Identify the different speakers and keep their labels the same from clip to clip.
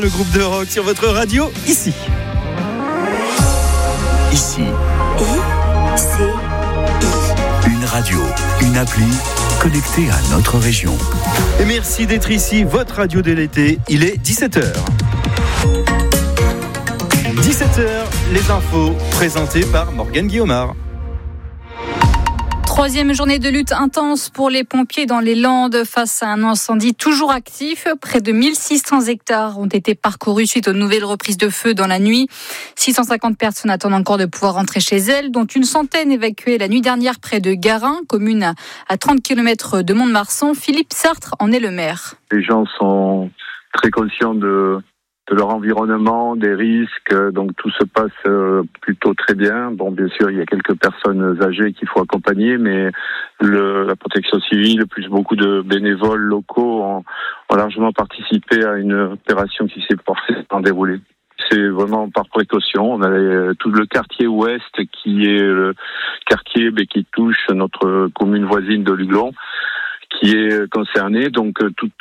Speaker 1: Le groupe de rock sur votre radio, ici.
Speaker 2: Ici.
Speaker 3: I-C-I.
Speaker 2: Une radio, une appli connectée à notre région.
Speaker 1: Et merci d'être ici, votre radio de l'été. Il est 17h. 17h, les infos présentées par Morgane Guillaumard.
Speaker 4: Troisième journée de lutte intense pour les pompiers dans les Landes face à un incendie toujours actif. Près de 1600 hectares ont été parcourus suite aux nouvelles reprises de feu dans la nuit. 650 personnes attendent encore de pouvoir rentrer chez elles, dont une centaine évacuées la nuit dernière près de Garin, commune à 30 km de Mont-de-Marsan. Philippe Sartre en est le maire.
Speaker 5: Les gens sont très conscients de leur environnement, des risques, donc tout se passe plutôt très bien. Bon, bien sûr, il y a quelques personnes âgées qu'il faut accompagner, mais la protection civile, plus beaucoup de bénévoles locaux ont largement participé à une opération qui s'est parfaitement déroulée. C'est vraiment par précaution. On a tout le quartier ouest qui est le quartier qui touche notre commune voisine de Luglon, qui est concerné, donc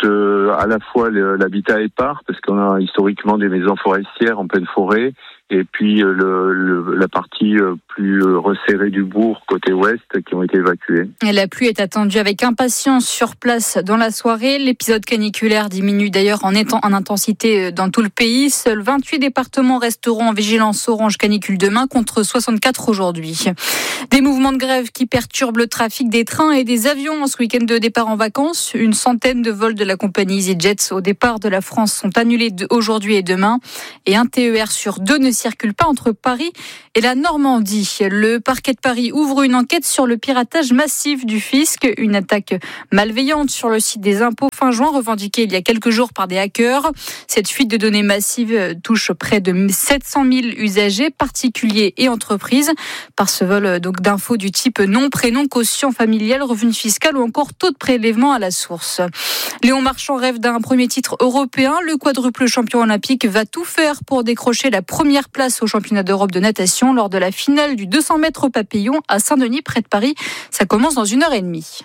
Speaker 5: à la fois l'habitat épars, parce qu'on a historiquement des maisons forestières en pleine forêt, et puis la partie plus resserrée du bourg, côté ouest, qui ont été évacuées.
Speaker 4: Et la pluie est attendue avec impatience sur place dans la soirée. L'épisode caniculaire diminue d'ailleurs en intensité dans tout le pays. Seuls 28 départements resteront en vigilance orange canicule demain, contre 64 aujourd'hui. Des mouvements de grève qui perturbent le trafic des trains et des avions en ce week-end de départ en vacances. Une centaine de vols de la compagnie EasyJet au départ de la France sont annulés aujourd'hui et demain. Et un TER sur 2 ne circule pas entre Paris et la Normandie. Le parquet de Paris ouvre une enquête sur le piratage massif du fisc, une attaque malveillante sur le site des impôts fin juin, revendiquée il y a quelques jours par des hackers. Cette fuite de données massive touche près de 700 000 usagers, particuliers et entreprises, par ce vol donc d'infos du type nom, prénom, quotient familial, revenu fiscal ou encore taux de prélèvement à la source. Léon Marchand rêve d'un premier titre européen. Le quadruple champion olympique va tout faire pour décrocher la première place au championnat d'Europe de natation lors de la finale du 200 mètres au papillon à Saint-Denis, près de Paris. Ça commence dans 1h30.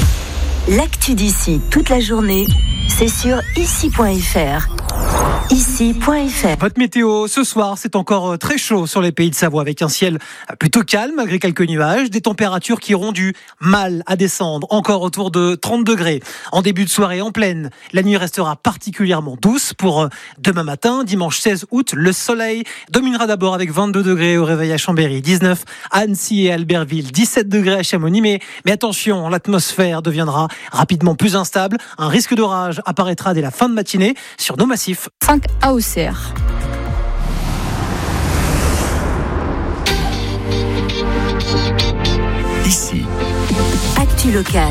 Speaker 3: L'actu d'ici toute la journée, c'est sur ici.fr. Ici.fr.
Speaker 6: Votre météo, ce soir, c'est encore très chaud sur les pays de Savoie, avec un ciel plutôt calme malgré quelques nuages, des températures qui auront du mal à descendre, encore autour de 30 degrés. En début de soirée en pleine, la nuit restera particulièrement douce pour demain matin, dimanche 16 août. Le soleil dominera d'abord avec 22 degrés au réveil à Chambéry, 19 à Annecy et Albertville, 17 degrés à Chamonix, mais attention, l'atmosphère deviendra rapidement plus instable. Un risque d'orage apparaîtra dès la fin de matinée sur nos massifs.
Speaker 4: 5 à Auxerre.
Speaker 2: Ici.
Speaker 3: Actu locale.